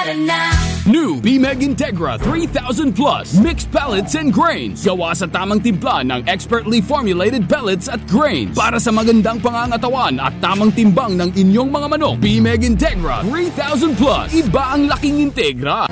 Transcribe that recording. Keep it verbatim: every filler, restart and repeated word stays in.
New B-Meg Integra three thousand plus mixed pellets and grains. Gawa sa tamang timpla ng expertly formulated pellets at grains para sa magandang pangangatawan at tamang timbang ng inyong mga manok. B-Meg Integra three thousand plus. Iba ang laking Integra.